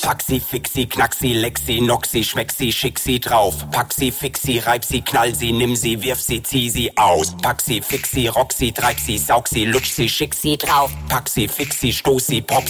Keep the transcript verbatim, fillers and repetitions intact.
Pack sie, fix sie, knack sie, leck sie, knock sie, schmeck sie, schick sie drauf. Pack sie, fix sie, reib sie, knall sie, nimm sie, wirf sie, zieh sie aus. Pack sie, fix sie, rock sie, treib sie, saug sie, lutsch sie, schick sie drauf. Pack sie, fix sie, stoß sie, pop